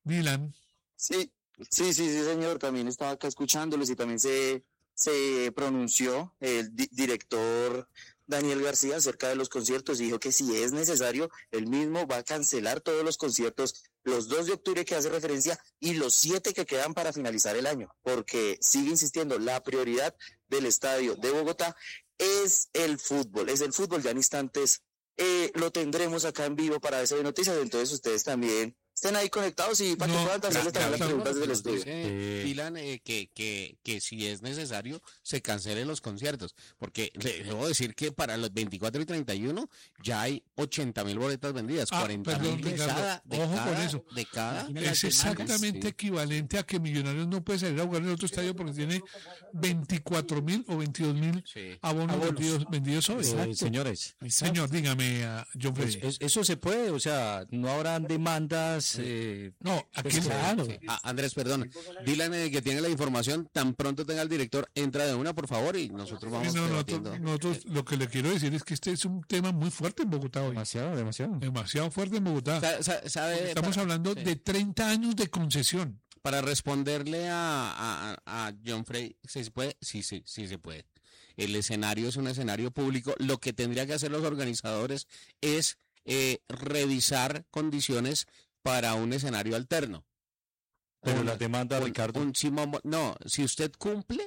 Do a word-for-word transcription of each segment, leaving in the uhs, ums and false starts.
Dylan. Sí, sí, sí, sí, señor, también estaba acá escuchándolos y también se, se pronunció el di- director Daniel García acerca de los conciertos y dijo que si es necesario, él mismo va a cancelar todos los conciertos, los dos de octubre que hace referencia y los siete que quedan para finalizar el año, porque sigue insistiendo, la prioridad del estadio de Bogotá es el fútbol, es el fútbol, ya en instantes eh, lo tendremos acá en vivo para ese de noticias, entonces ustedes también estén ahí conectados y para que No, puedan hacerle también las claro, preguntas desde el Nos estudio. dice Eh, Dylan eh, que, que, que si es necesario se cancelen los conciertos, porque le debo decir que para los veinticuatro y treinta y uno ya hay ochenta mil boletas vendidas, Ah, cuarenta perdón, mil de Ricardo, cada, de ojo con cada, eso. de cada. Imagina las Es demandas, exactamente sí. equivalente a que Millonarios no puede salir a jugar en el otro estadio porque tiene veinticuatro mil o veintidós mil Sí. abonos, Abonos. vendidos, vendidos hoy. Exacto. Eh, señores, Exacto. Señor, dígame, a John pues, Freddy. es- eso se puede, o sea, no habrán demandas. eh, No, aquí pues, claro. Sí. Ah, Andrés, perdón. Dylan, eh, que tiene la información, tan pronto tenga el director, entra de una, por favor, y nosotros Sí, vamos no, debatiendo. nosotros, nosotros lo que le quiero decir es que este es un tema muy fuerte en Bogotá hoy. demasiado, demasiado. Demasiado fuerte en Bogotá. Sa- sa- sabe, Estamos para, hablando sí. de treinta años de concesión. para responderle a, a, a John Frey, ¿sí se puede? Sí, sí, sí se puede. El escenario es un escenario público. Lo que tendría que hacer los organizadores es eh, revisar condiciones para un escenario alterno. Pero Un- las demandas, un- Ricardo. un Simón Bo- no, si usted cumple,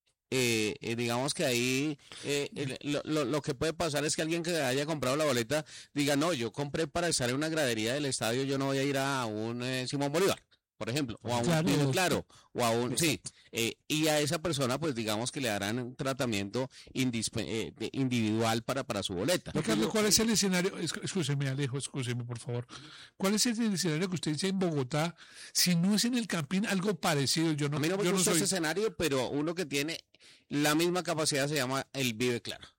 eh, eh, digamos que ahí eh, el- lo, lo- lo que puede pasar es que alguien que haya comprado la boleta diga, no, yo compré para estar en una gradería del estadio, yo no voy a ir a un eh, Simón Bolívar, por ejemplo, o a un Claro. Club Claro, o a un, sí, eh, y a esa persona pues digamos que le darán un tratamiento indispe- eh, de- individual para, para su boleta. Ricardo, ¿cuál es el escenario? Esc- Escúcheme, Alejo, escúcheme, por favor. ¿Cuál es el escenario que usted dice en Bogotá? Si no es en el Campín, algo parecido. Yo no, A mí no me yo no gusta soy. ese escenario, pero uno que tiene la misma capacidad se llama el Vive Claro.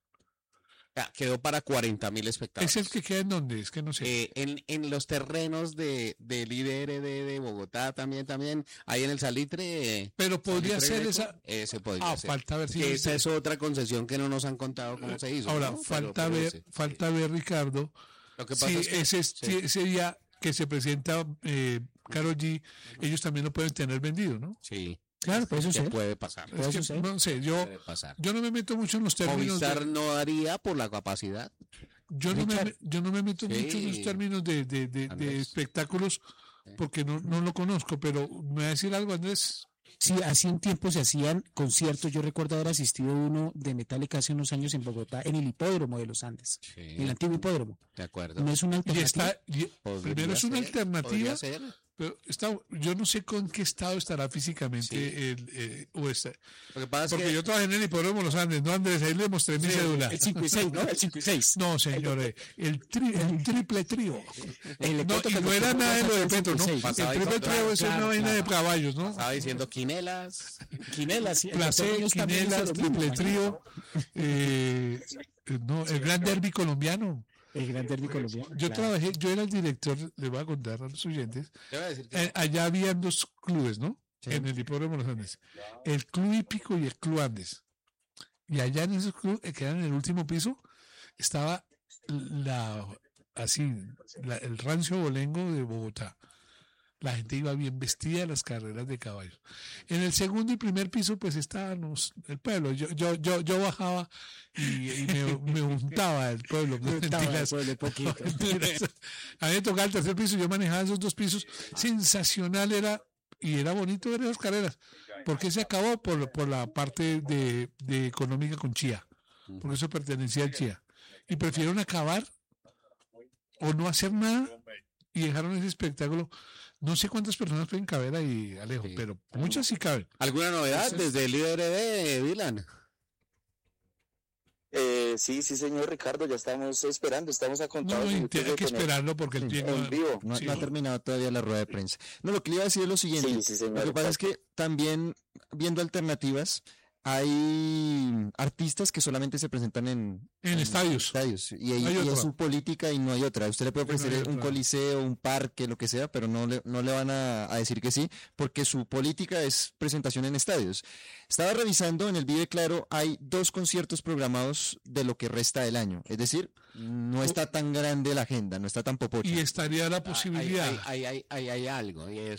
O sea, quedó para cuarenta mil espectadores. ¿Es el que queda en dónde? Es que no sé. Eh, en, en los terrenos de, del I D R D de Bogotá también, también, ahí en el Salitre. eh, Pero podría Salitre ser Greco, esa. Ese podría Ah, ser. falta ver si. Que esa es otra concesión que no nos han contado cómo se hizo. Ahora, ¿no? Pero- falta pero ver, ese, falta ver, Ricardo, sí. Lo que pasa si es que, ese, sí. si ese día que se presenta eh, Karol G, ellos también lo pueden tener vendido, ¿no? Sí, Claro, por eso que sí. puede pasar. Es que, suceder. no sé, yo, Puede pasar. yo no me meto mucho en los términos. Movistar de- no daría por la capacidad. yo, no me, Richard. yo no me meto Sí. mucho en los términos de, de, de, de Andrés. espectáculos porque no, no lo conozco, pero me va a decir algo, Andrés. Sí, así en tiempo se hacían conciertos. Yo recuerdo haber asistido a uno de Metallica hace unos años en Bogotá, en el hipódromo de los Andes, Sí, en el antiguo hipódromo. de acuerdo. No es una Y alternativa. está, y- Podría primero es una ser, alternativa, podría ser. pero está, yo no sé con qué estado estará físicamente Sí. el, eh, o está- Lo que pasa es porque que yo trabajé en el hipódromo de los Andes, ¿no, Andrés? Ahí le mostré mi cédula. El cinco y seis, ¿no? El cinco y seis. No, señores, el, tri- el triple trío. El No, Lecoto y que no le era tocó nada de lo de pasar Petro, ¿no? el El Pasaba ahí triple con- trío es una claro, vaina de claro. caballos, ¿no? estaba diciendo quinelas. Quinelas, sí. el Placé, doctor Muñoz también hizo Quinelas, lo mismo, triple imagínate. trío, eh, eh, no, el gran derby colombiano. El gran derbi colombiano. Yo claro. trabajé, yo era el director, le voy a contar a los oyentes, Te voy a decir que eh, allá habían dos clubes, ¿no? Sí. En el hipódromo de los Andes. El Club Hípico y el Club Andes. Y allá en esos clubes, que eran en el último piso, estaba la, así, la- el rancio bolengo de Bogotá. La gente iba bien vestida a las carreras de caballos. En el segundo y primer piso, pues estábamos el pueblo. Yo, yo, yo, yo bajaba y, y me, me untaba el pueblo. No, Estaba mentiras. después de poquito. Mentiras. A mí me tocaba el tercer piso, yo manejaba esos dos pisos. Sensacional era, y era bonito ver esas carreras. ¿Por qué se acabó? Por, por la parte de, de económica con Chía. Porque eso pertenecía al Chía. Y prefirieron acabar o no hacer nada y dejaron ese espectáculo. No sé cuántas personas pueden caber ahí, Alejo, Sí. pero muchas sí caben. ¿Alguna novedad desde el I D R D, Dylan? Eh, sí, sí, señor Ricardo, ya estamos esperando, estamos a No, contados no, minutos hay de que tener- esperarlo porque el Sí, tiempo... en vivo. No, Sí. no ha terminado todavía la rueda de prensa. No, lo que le iba a decir es lo siguiente. Sí, sí, señor. Lo que pasa es que también, viendo alternativas, hay artistas que solamente se presentan en, En estadios. estadios y, ahí- No hay y otra. es su política y no hay otra. Usted le puede Sí, no hay ofrecer un otra. coliseo, un parque, lo que sea, pero no le, no le van a, a decir que sí, porque su política es presentación en estadios. Estaba revisando en el Vive Claro, hay dos conciertos programados de lo que resta del año. Es decir, no está tan grande la agenda, no está tan popocha. Y estaría la Ah, posibilidad. Hay, hay, hay, hay, hay algo, y es